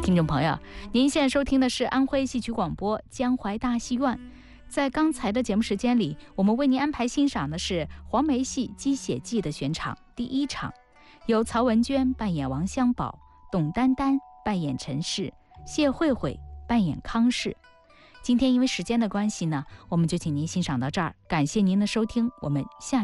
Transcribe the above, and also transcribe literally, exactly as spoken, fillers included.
听众朋友，您现在收听的是安徽戏曲广播江淮大戏院。在刚才的节目时间里，我们为您安排欣赏的是黄梅戏《鸡血记》的选场第一场，由曹文娟扮演王香宝，董丹丹扮演陈氏，谢慧慧扮演康氏。今天因为时间的关系呢，我们就请您欣赏到这儿，感谢您的收听，我们下